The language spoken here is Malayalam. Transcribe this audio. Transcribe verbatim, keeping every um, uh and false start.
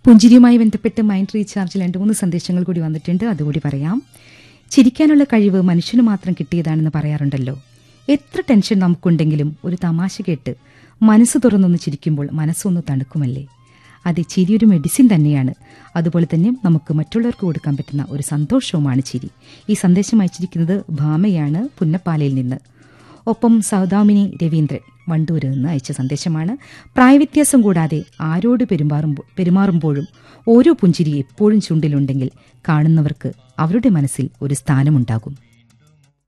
പുഞ്ചിരിയുമായി ബന്ധപ്പെട്ട് മൈൻഡ് റീചാർജിൽ രണ്ട് മൂന്ന് സന്ദേശങ്ങൾ കൂടി വന്നിട്ടുണ്ട്, അതുകൂടി പറയാം. ചിരിക്കാനുള്ള കഴിവ് മനുഷ്യന് മാത്രം കിട്ടിയതാണെന്ന് പറയാറുണ്ടല്ലോ. എത്ര ടെൻഷൻ നമുക്കുണ്ടെങ്കിലും ഒരു തമാശ കേട്ട് മനസ്സ് തുറന്നൊന്ന് ചിരിക്കുമ്പോൾ മനസ്സൊന്ന് തണുക്കുമല്ലേ. അത് ചിരിയൊരു മെഡിസിൻ തന്നെയാണ്. അതുപോലെ തന്നെ നമുക്ക് മറ്റുള്ളവർക്ക് കൊടുക്കാൻ പറ്റുന്ന ഒരു സന്തോഷവുമാണ് ചിരി. ഈ സന്ദേശം അയച്ചിരിക്കുന്നത് ഭാമയാണ്, പുന്നപ്പാലയിൽ നിന്ന്. ഒപ്പം സൗദാമിനി രവീന്ദ്രൻ വണ്ടൂരിൽ നിന്ന് അയച്ച സന്ദേശമാണ്. പ്രായവ്യത്യാസം കൂടാതെ ആരോട് പെരുമാറുമ്പോൾ പെരുമാറുമ്പോഴും ഓരോ പുഞ്ചിരി എപ്പോഴും ചുണ്ടിലുണ്ടെങ്കിൽ കാണുന്നവർക്ക് അവരുടെ മനസ്സിൽ ഒരു സ്ഥാനമുണ്ടാകും.